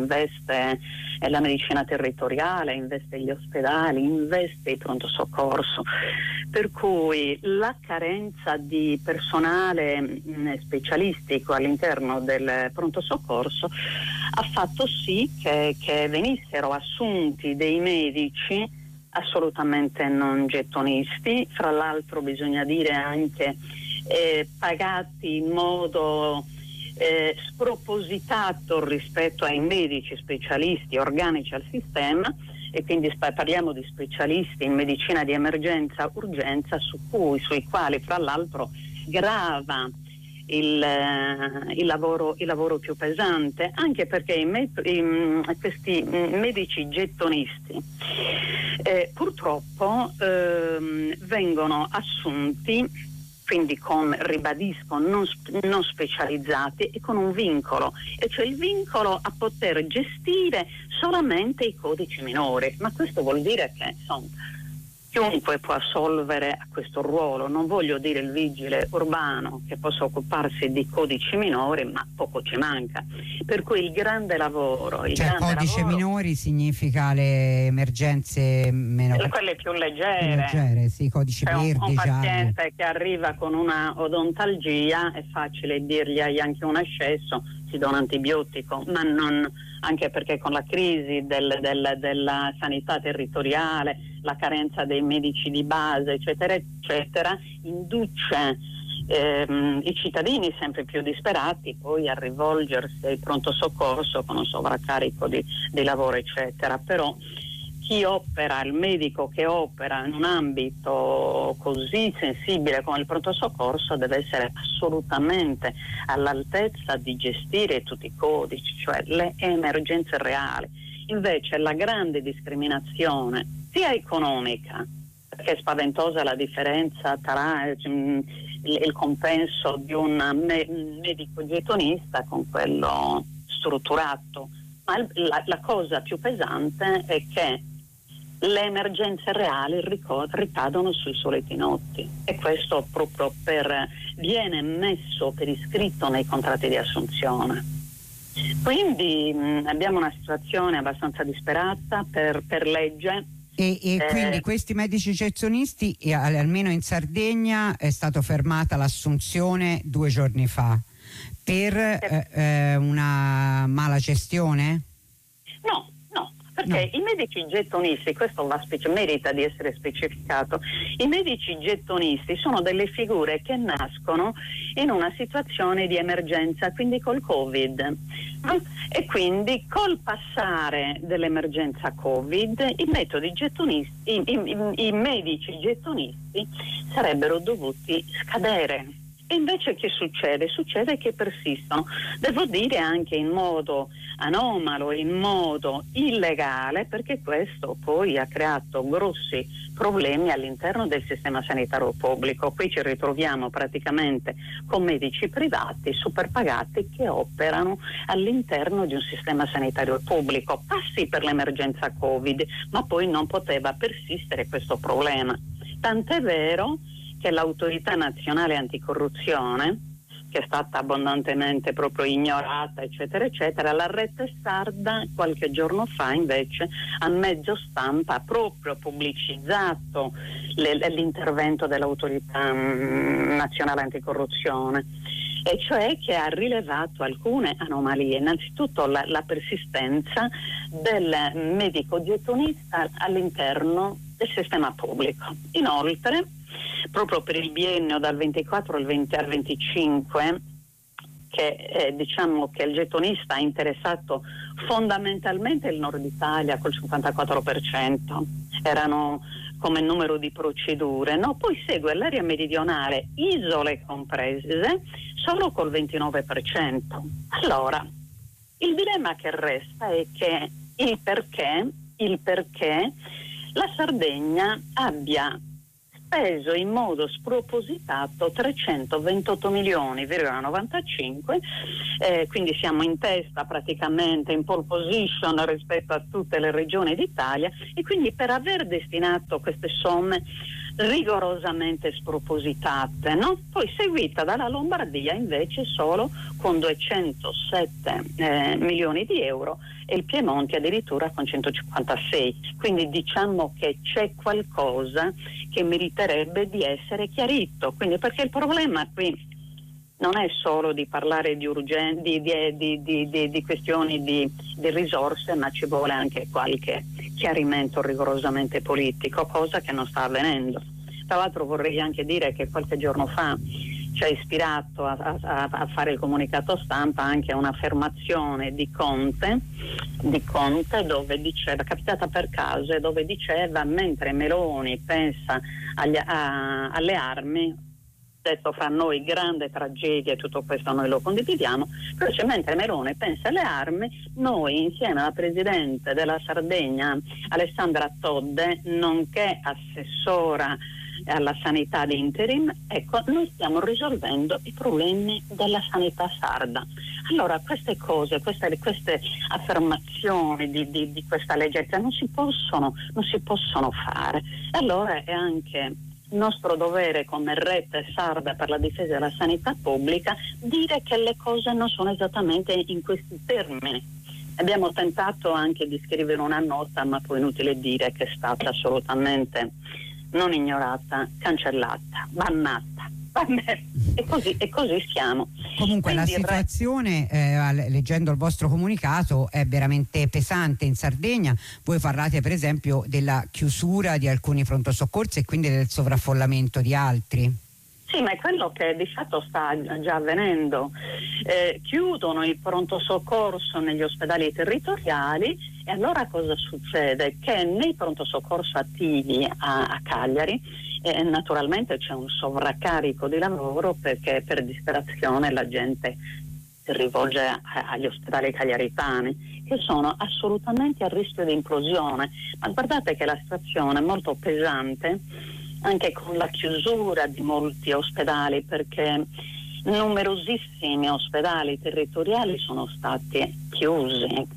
investe la medicina territoriale, investe gli ospedali, investe il pronto soccorso, per cui la carenza di personale specialistico all'interno del pronto soccorso ha fatto sì che venissero assunti dei medici assolutamente non gettonisti, fra l'altro bisogna dire anche pagati in modo spropositato rispetto ai medici specialisti organici al sistema, e quindi parliamo di specialisti in medicina di emergenza urgenza sui quali fra l'altro grava il lavoro più pesante, anche perché questi medici gettonisti purtroppo vengono assunti, quindi ribadisco, non specializzati e con un vincolo, e cioè il vincolo a poter gestire solamente i codici minori. Ma questo vuol dire che chiunque può assolvere a questo ruolo. Non voglio dire il vigile urbano che possa occuparsi di codici minori, ma poco ci manca. Per cui il grande lavoro, codice minori significa le emergenze meno, quelle più leggere, sì, codici verdi, un paziente che arriva con una odontalgia, è facile dirgli hai anche un ascesso, si dà un antibiotico, ma non, anche perché con la crisi della sanità territoriale, la carenza dei medici di base, eccetera, eccetera, induce i cittadini sempre più disperati poi a rivolgersi al pronto soccorso con un sovraccarico di lavoro, eccetera. Però il medico che opera in un ambito così sensibile come il pronto soccorso deve essere assolutamente all'altezza di gestire tutti i codici, cioè le emergenze reali. Invece la grande discriminazione sia economica, perché è spaventosa la differenza tra il compenso di un medico getonista con quello strutturato, ma la cosa più pesante è che le emergenze reali ricadono sui soliti notti, e questo proprio viene messo per iscritto nei contratti di assunzione. Quindi abbiamo una situazione abbastanza disperata per legge. E quindi questi medici gettonisti, almeno in Sardegna, è stata fermata l'assunzione 2 giorni fa per una mala gestione? No, perché i medici gettonisti, questo merita di essere specificato, i medici gettonisti sono delle figure che nascono in una situazione di emergenza, quindi col Covid, e quindi col passare dell'emergenza Covid i medici gettonisti sarebbero dovuti scadere. E invece che succede? Succede che persistono, devo dire anche in modo anomalo, in modo illegale, perché questo poi ha creato grossi problemi all'interno del sistema sanitario pubblico. Qui ci ritroviamo praticamente con medici privati superpagati che operano all'interno di un sistema sanitario pubblico. Passi per l'emergenza Covid, ma poi non poteva persistere questo problema. Tant'è vero che l'Autorità Nazionale Anticorruzione, che è stata abbondantemente proprio ignorata, eccetera, eccetera, la Rete Sarda qualche giorno fa invece a mezzo stampa ha proprio pubblicizzato l'intervento dell'Autorità Nazionale Anticorruzione, e cioè che ha rilevato alcune anomalie. Innanzitutto la persistenza del medico getonista all'interno del sistema pubblico. Inoltre, proprio per il biennio dal 24 al 25, che diciamo che il getonista ha interessato fondamentalmente il nord Italia col 54%, erano come numero di procedure, no? Poi segue l'area meridionale, isole comprese, solo col 29%. Allora, il dilemma che resta è che il perché la Sardegna abbia speso in modo spropositato 328 milioni,95, quindi siamo in testa praticamente, in pole position rispetto a tutte le regioni d'Italia, e quindi per aver destinato queste somme rigorosamente spropositate, no? Poi seguita dalla Lombardia invece solo con 207 milioni di euro e il Piemonte addirittura con 156. Quindi diciamo che c'è qualcosa che meriterebbe di essere chiarito, quindi perché il problema qui non è solo di parlare di di questioni di risorse, ma ci vuole anche qualche chiarimento rigorosamente politico, cosa che non sta avvenendo. Tra l'altro vorrei anche dire che qualche giorno fa ci ha ispirato a fare il comunicato stampa anche un'affermazione di Conte dove diceva, capitata per caso, dove diceva mentre Meloni pensa alle armi, detto fra noi grande tragedia, tutto questo noi lo condividiamo, però mentre Meloni pensa alle armi, noi insieme alla Presidente della Sardegna Alessandra Todde, nonché assessora alla sanità di interim, ecco, noi stiamo risolvendo i problemi della sanità sarda. Allora queste cose, queste affermazioni di questa leggerezza non si possono fare. Allora è anche nostro dovere come rete sarda per la difesa della sanità pubblica dire che le cose non sono esattamente in questi termini. Abbiamo tentato anche di scrivere una nota, ma poi inutile dire che è stata assolutamente non ignorata, cancellata, bannata. E così siamo. Comunque quindi la situazione, leggendo il vostro comunicato, è veramente pesante in Sardegna. Voi parlate per esempio della chiusura di alcuni pronto soccorsi e quindi del sovraffollamento di altri. Sì, ma è quello che di fatto sta già avvenendo. Chiudono il pronto soccorso negli ospedali territoriali e allora cosa succede? Che nei pronto soccorso attivi a Cagliari naturalmente c'è un sovraccarico di lavoro perché per disperazione la gente si rivolge agli ospedali cagliaritani che sono assolutamente a rischio di implosione. Ma guardate che la situazione è molto pesante anche con la chiusura di molti ospedali, perché numerosissimi ospedali territoriali sono stati chiusi,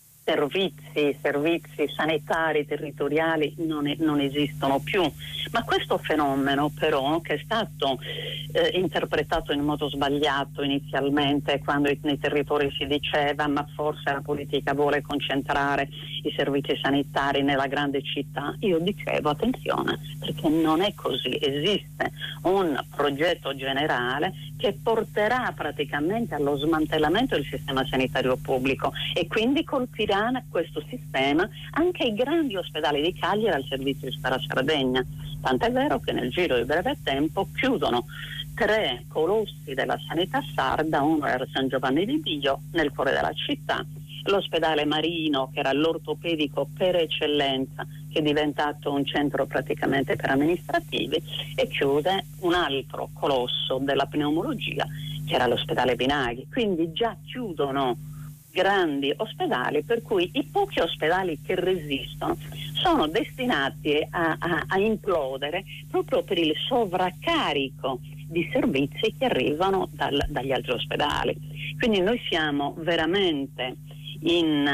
servizi sanitari territoriali non esistono più. Ma questo fenomeno però, che è stato interpretato in modo sbagliato inizialmente, quando nei territori si diceva ma forse la politica vuole concentrare i servizi sanitari nella grande città, io dicevo attenzione, perché non è così. Esiste un progetto generale che porterà praticamente allo smantellamento del sistema sanitario pubblico e quindi colpirà questo sistema anche i grandi ospedali di Cagliari al servizio della Sardegna. Tant'è vero che nel giro di breve tempo chiudono 3 colossi della sanità sarda, uno era San Giovanni di Dio nel cuore della città, l'ospedale Marino che era l'ortopedico per eccellenza che è diventato un centro praticamente per amministrativi, e chiude un altro colosso della pneumologia che era l'ospedale Binaghi. Quindi già chiudono grandi ospedali, per cui i pochi ospedali che resistono sono destinati a implodere proprio per il sovraccarico di servizi che arrivano dagli altri ospedali. Quindi noi siamo veramente in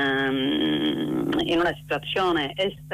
una situazione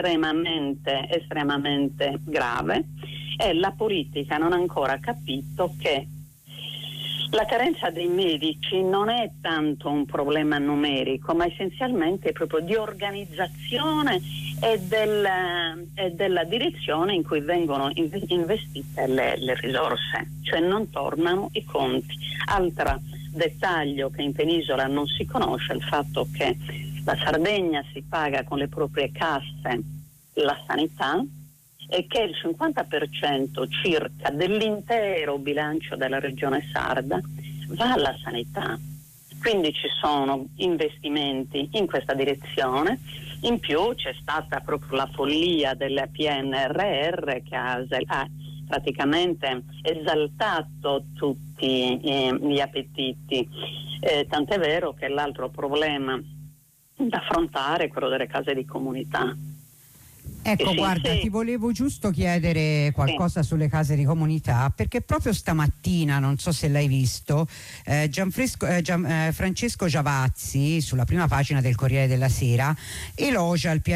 estremamente grave e la politica non ha ancora capito che la carenza dei medici non è tanto un problema numerico, ma essenzialmente proprio di organizzazione e della direzione in cui vengono investite le risorse, cioè non tornano i conti. Altro dettaglio che in penisola non si conosce è il fatto che la Sardegna si paga con le proprie casse la sanità e che il 50% circa dell'intero bilancio della regione sarda va alla sanità. Quindi ci sono investimenti in questa direzione. In più c'è stata proprio la follia del PNRR che ha praticamente esaltato tutti gli appetiti, tant'è vero che l'altro problema da affrontare è quello delle case di comunità. Ecco, sì, guarda, sì. ti volevo giusto chiedere qualcosa sulle case di comunità, perché proprio stamattina, non so se l'hai visto, Francesco Giavazzi, sulla prima pagina del Corriere della Sera, elogia il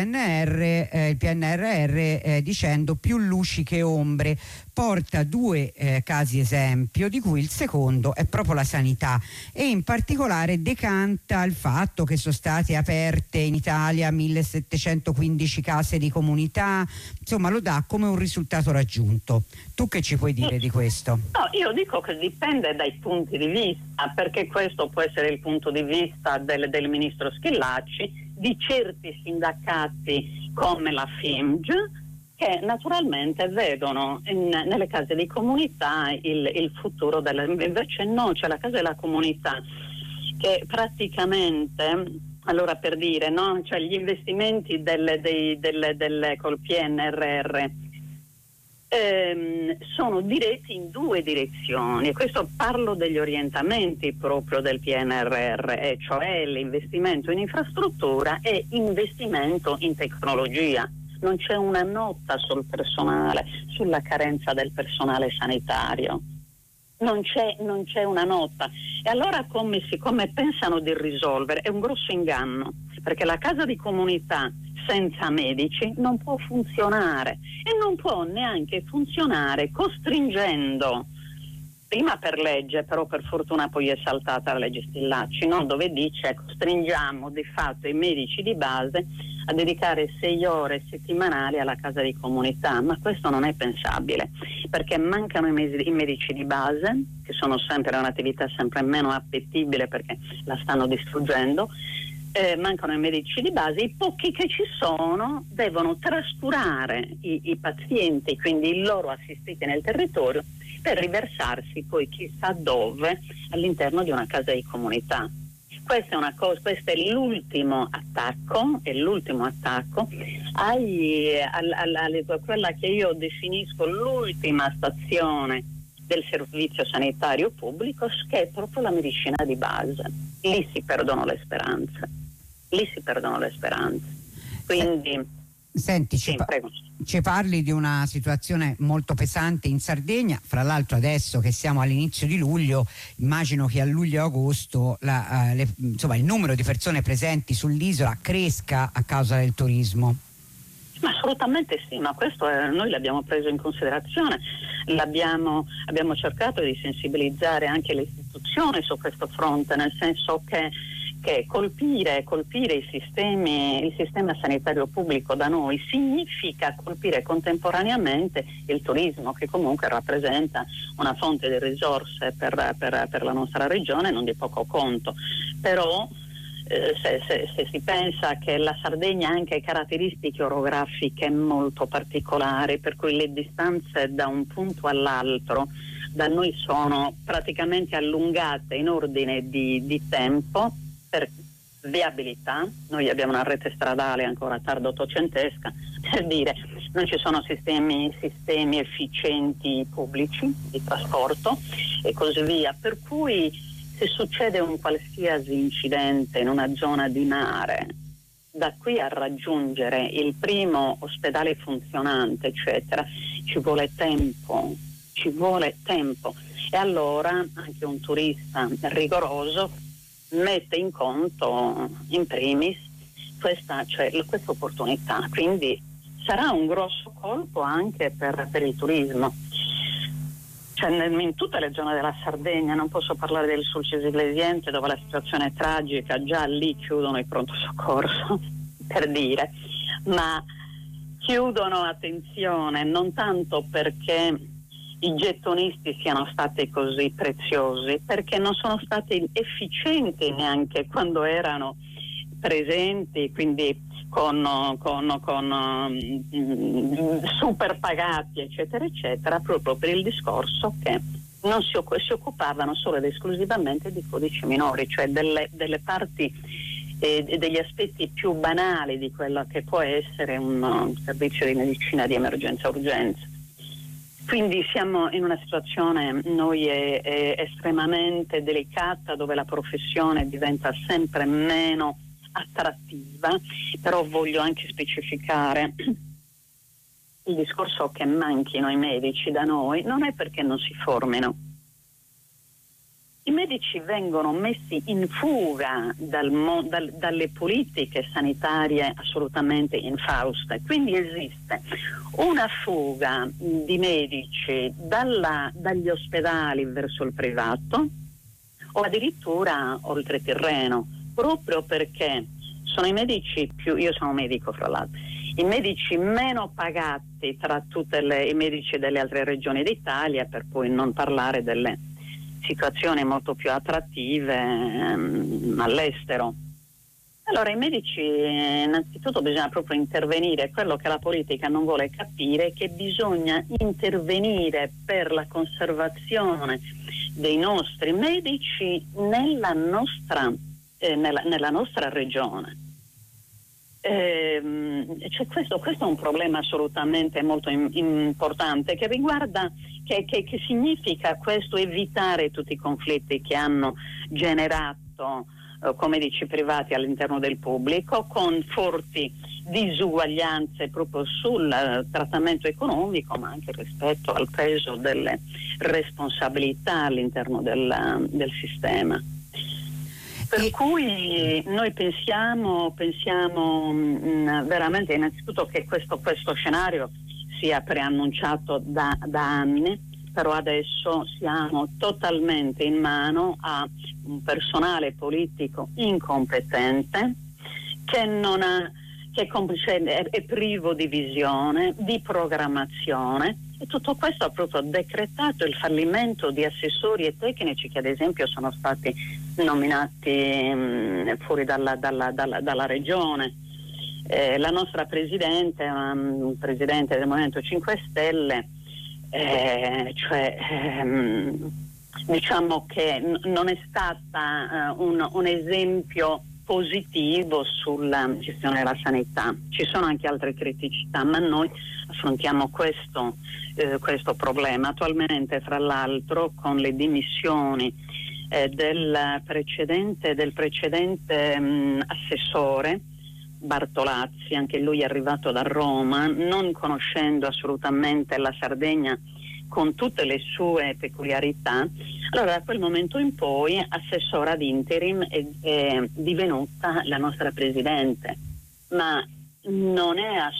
PNRR dicendo più luci che ombre. Porta due casi esempio, di cui il secondo è proprio la sanità, e in particolare decanta il fatto che sono state aperte in Italia 1715 case di comunità, insomma lo dà come un risultato raggiunto. Tu che ci puoi dire di questo? No, io dico che dipende dai punti di vista, perché questo può essere il punto di vista del ministro Schillaci, di certi sindacati come la FIMG, che naturalmente vedono nelle case di comunità il futuro invece no, c'è la casa della comunità che praticamente, allora per dire, no, cioè gli investimenti col PNRR sono diretti in due direzioni, e questo parlo degli orientamenti proprio del PNRR, e cioè l'investimento in infrastruttura e investimento in tecnologia. Non c'è una nota sul personale, sulla carenza del personale sanitario. Non c'è una nota. E allora come pensano di risolvere? È un grosso inganno, perché la casa di comunità senza medici non può funzionare, e non può neanche funzionare costringendo, prima per legge, però per fortuna poi è saltata la legge Schillaci, no? Dove dice costringiamo di fatto i medici di base a dedicare 6 ore settimanali alla casa di comunità, ma questo non è pensabile, perché mancano i medici di base, che sono sempre un'attività sempre meno appetibile perché la stanno distruggendo, mancano i medici di base, i pochi che ci sono devono trascurare i pazienti, quindi i loro assistiti nel territorio, per riversarsi poi chissà dove all'interno di una casa di comunità. Questa è una cosa, questo è l'ultimo attacco a quella che io definisco l'ultima stazione del servizio sanitario pubblico, che è proprio la medicina di base. Lì si perdono le speranze. Quindi Senti, sì, prego. ci parli di una situazione molto pesante in Sardegna, fra l'altro adesso che siamo all'inizio di luglio, immagino che a luglio e agosto insomma, il numero di persone presenti sull'isola cresca a causa del turismo. Ma assolutamente sì, ma questo noi l'abbiamo preso in considerazione, abbiamo cercato di sensibilizzare anche le istituzioni su questo fronte, nel senso che colpire il sistema sanitario pubblico da noi significa colpire contemporaneamente il turismo, che comunque rappresenta una fonte di risorse per la nostra regione non di poco conto. Però se si pensa che la Sardegna ha anche caratteristiche orografiche molto particolari, per cui le distanze da un punto all'altro da noi sono praticamente allungate in ordine di tempo, per viabilità. Noi abbiamo una rete stradale ancora tardo ottocentesca, per dire, non ci sono sistemi efficienti pubblici di trasporto e così via, per cui se succede un qualsiasi incidente in una zona di mare, da qui a raggiungere il primo ospedale funzionante, eccetera, ci vuole tempo. E allora anche un turista rigoroso mette in conto in primis questa opportunità, quindi sarà un grosso colpo anche per il turismo. Cioè, in tutte le zone della Sardegna, non posso parlare del Sulcis Glesiente dove la situazione è tragica, già lì chiudono il pronto soccorso per dire, ma chiudono, attenzione, non tanto perché i gettonisti siano stati così preziosi, perché non sono stati efficienti neanche quando erano presenti, quindi con super pagati, eccetera, eccetera, proprio per il discorso che non si occupavano solo ed esclusivamente di codici minori, cioè delle parti e degli aspetti più banali di quello che può essere un servizio di medicina di emergenza-urgenza. Quindi siamo in una situazione noi estremamente delicata, dove la professione diventa sempre meno attrattiva, però voglio anche specificare il discorso che manchino i medici da noi non è perché non si formino. I medici vengono messi in fuga dalle politiche sanitarie assolutamente infauste, quindi esiste una fuga di medici dagli ospedali verso il privato o addirittura oltreterreno, proprio perché sono i medici io sono medico fra l'altro, i medici meno pagati tra tutti i medici delle altre regioni d'Italia, per poi non parlare delle situazioni molto più attrattive all'estero. Allora i medici innanzitutto bisogna proprio intervenire, quello che la politica non vuole capire è che bisogna intervenire per la conservazione dei nostri medici nella nostra regione. Cioè questo è un problema assolutamente molto importante che riguarda che significa questo evitare tutti i conflitti che hanno generato come medici privati all'interno del pubblico, con forti disuguaglianze proprio sul trattamento economico, ma anche rispetto al peso delle responsabilità all'interno del sistema. Per cui noi pensiamo veramente innanzitutto che questo scenario sia preannunciato da anni, però adesso siamo totalmente in mano a un personale politico incompetente che è privo di visione, di programmazione, e tutto questo ha proprio decretato il fallimento di assessori e tecnici che ad esempio sono stati nominati fuori dalla regione. La nostra presidente, un presidente del Movimento 5 Stelle, diciamo che non è stata un esempio positivo sulla gestione della sanità. Ci sono anche altre criticità, ma noi affrontiamo questo problema attualmente, fra l'altro con le dimissioni del precedente assessore Bartolazzi, anche lui è arrivato da Roma, non conoscendo assolutamente la Sardegna con tutte le sue peculiarità. Allora da quel momento in poi assessora ad interim è divenuta la nostra presidente, ma non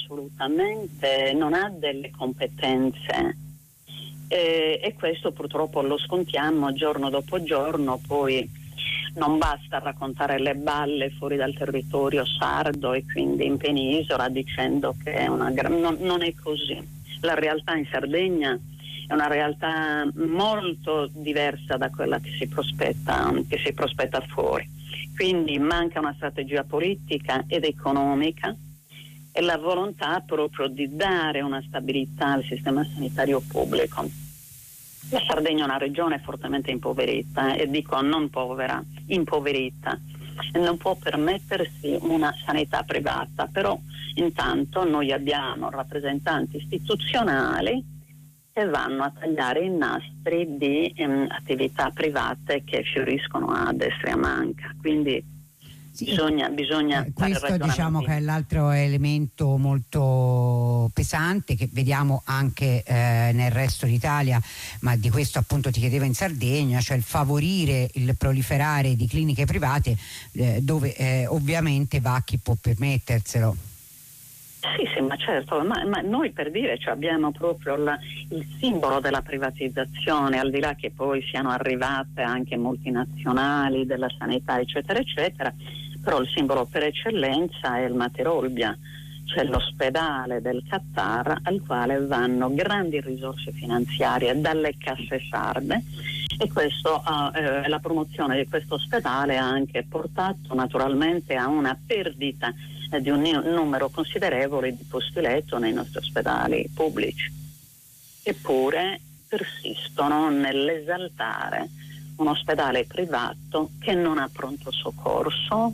ha delle competenze e questo purtroppo lo scontiamo giorno dopo giorno. Poi non basta raccontare le balle fuori dal territorio sardo e quindi in penisola dicendo che non è così. La realtà in Sardegna è una realtà molto diversa da quella che si prospetta fuori. Quindi manca una strategia politica ed economica e la volontà proprio di dare una stabilità al sistema sanitario pubblico. La Sardegna è una regione fortemente impoverita, e dico non povera, impoverita, e non può permettersi una sanità privata, però intanto noi abbiamo rappresentanti istituzionali che vanno a tagliare i nastri di attività private che fioriscono a destra e a manca. Quindi bisogna questo diciamo che è l'altro elemento molto pesante che vediamo anche nel resto d'Italia, ma di questo appunto ti chiedevo in Sardegna, cioè il favorire il proliferare di cliniche private dove ovviamente va chi può permetterselo. Sì, ma certo, ma noi per dire abbiamo proprio il simbolo della privatizzazione, al di là che poi siano arrivate anche multinazionali della sanità eccetera eccetera, però il simbolo per eccellenza è il Mater Olbia, cioè l'ospedale del Qatar al quale vanno grandi risorse finanziarie dalle casse sarde, e questo la promozione di questo ospedale ha anche portato naturalmente a una perdita di un numero considerevole di posti letto nei nostri ospedali pubblici. Eppure persistono nell'esaltare un ospedale privato che non ha pronto soccorso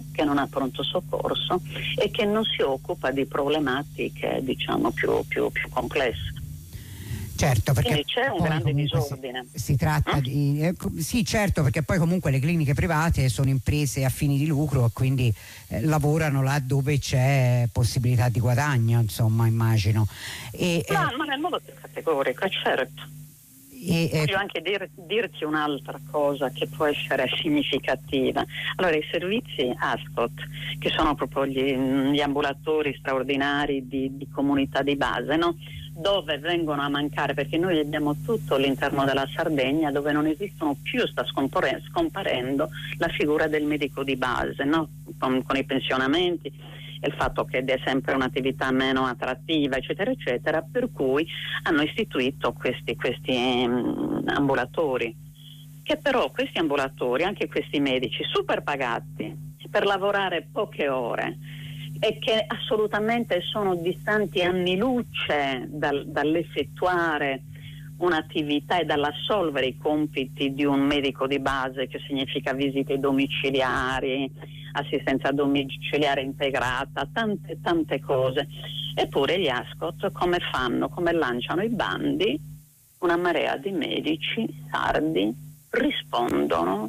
e che non si occupa di problematiche diciamo più complesse. Certo, perché quindi c'è un grande disordine. Si tratta di sì, certo, perché poi comunque le cliniche private sono imprese a fini di lucro e quindi lavorano là dove c'è possibilità di guadagno, insomma, immagino. Ma nel modo più categorico, certo. Voglio anche dirti un'altra cosa che può essere significativa. Allora, i servizi ASCOT, che sono proprio gli ambulatori straordinari di comunità di base, no? Dove vengono a mancare, perché noi abbiamo tutto all'interno della Sardegna dove non esistono più, sta scomparendo la figura del medico di base, no? Con i pensionamenti e il fatto che è sempre un'attività meno attrattiva, eccetera, eccetera, per cui hanno istituito questi ambulatori, che però questi ambulatori, anche questi medici super pagati per lavorare poche ore, e che assolutamente sono distanti anni luce dall'effettuare un'attività e dall'assolvere i compiti di un medico di base, che significa visite domiciliari, assistenza domiciliare integrata, tante cose. Eppure gli ASCOT come fanno? Come lanciano i bandi? Una marea di medici sardi rispondono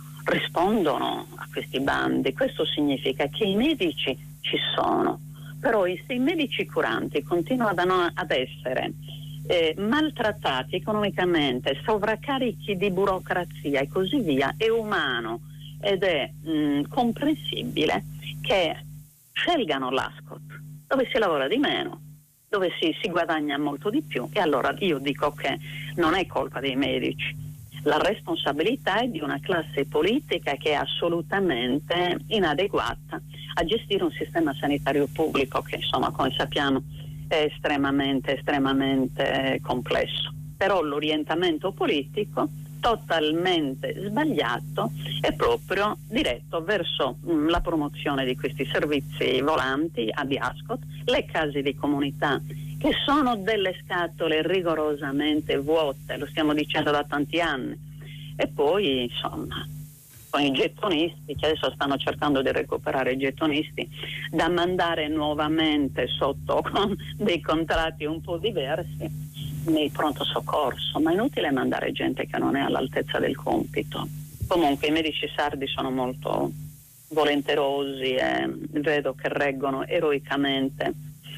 a questi bandi. Questo significa che i medici ci sono, però se i medici curanti continuano ad essere maltrattati economicamente, sovraccarichi di burocrazia e così via, è umano ed è comprensibile che scelgano l'ASCOT, dove si lavora di meno, dove si guadagna molto di più. E allora io dico che non è colpa dei medici, la responsabilità è di una classe politica che è assolutamente inadeguata a gestire un sistema sanitario pubblico che, insomma, come sappiamo, è estremamente complesso. Però l'orientamento politico, totalmente sbagliato, è proprio diretto verso la promozione di questi servizi volanti ad ASCOT, le case di comunità, che sono delle scatole rigorosamente vuote, lo stiamo dicendo da tanti anni. E poi, insomma, con i gettonisti, che adesso stanno cercando di recuperare i gettonisti, da mandare nuovamente sotto con dei contratti un po' diversi nei pronto soccorso, ma è inutile mandare gente che non è all'altezza del compito. Comunque i medici sardi sono molto volenterosi e vedo che reggono eroicamente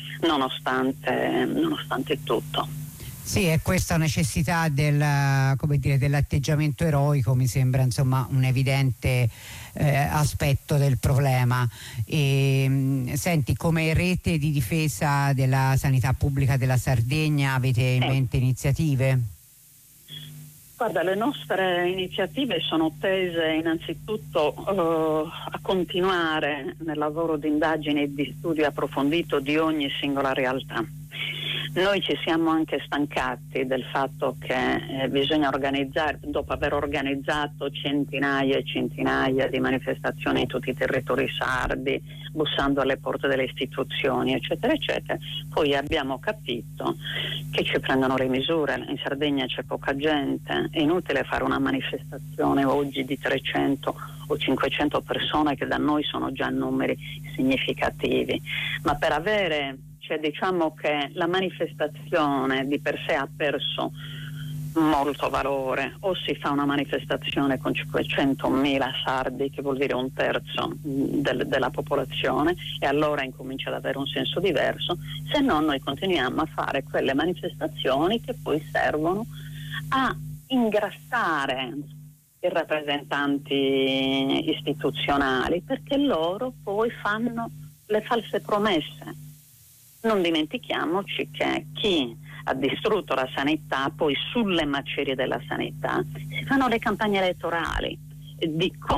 nonostante tutto. Sì, è questa necessità dell'atteggiamento eroico, mi sembra, insomma, un evidente aspetto del problema. Senti, come rete di difesa della sanità pubblica della Sardegna avete in mente iniziative? Guarda, le nostre iniziative sono tese innanzitutto a continuare nel lavoro di indagine e di studio approfondito di ogni singola realtà. Noi ci siamo anche stancati del fatto che bisogna organizzare, dopo aver organizzato centinaia e centinaia di manifestazioni in tutti i territori sardi, bussando alle porte delle istituzioni, eccetera, eccetera, poi abbiamo capito che ci prendono le misure. In Sardegna c'è poca gente, è inutile fare una manifestazione oggi di 300 o 500 persone, che da noi sono già numeri significativi, ma per avere, diciamo che la manifestazione di per sé ha perso molto valore. O si fa una manifestazione con 500.000 sardi, che vuol dire un terzo della popolazione, e allora incomincia ad avere un senso diverso, se no noi continuiamo a fare quelle manifestazioni che poi servono a ingrassare i rappresentanti istituzionali, perché loro poi fanno le false promesse. Non dimentichiamoci che chi ha distrutto la sanità, poi sulle macerie della sanità si fanno le campagne elettorali di